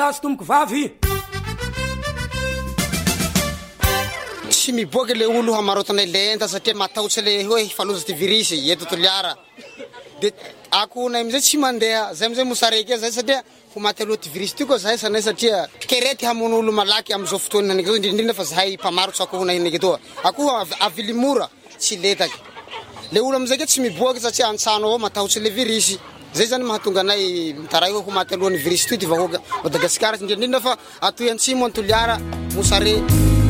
Tomko vavy. Tsy miboaky le olo hamarotana lenta satria matahotsy le hoe faloza ty virus eto Toliara. De ako na amizay tsy mandeha, zay amizay mosareky zay satria ho maty aloha ty virus ty koa zahay sanay satria kerety hamono olo malaky amizao fotoana nake indrindra fa zahay mpamarotsy ako na nake toa. Ako avily mora tsy letaky. Le olo amizay ke tsy miboaky satria antsano ao matahotsy le virus. Zay zany mahatonga anay mitaray ho maty alohan'ny virus ty vahoaka Madagasikara indrindra fa atoy antsimo Toliara, Mosare.